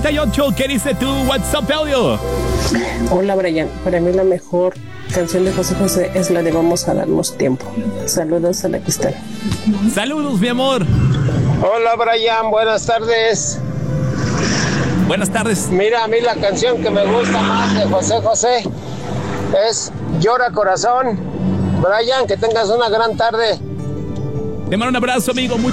38. ¿Qué dice tu WhatsApp, Elio? Hola, Brian. Para mí la mejor canción de José José es la de Vamos a darnos tiempo. Saludos a la que están. Saludos, mi amor. Hola, Brian. Buenas tardes. Buenas tardes. Mira, a mí la canción que me gusta más de José José es Llora Corazón. Brian, que tengas una gran tarde. Te mando un abrazo, amigo.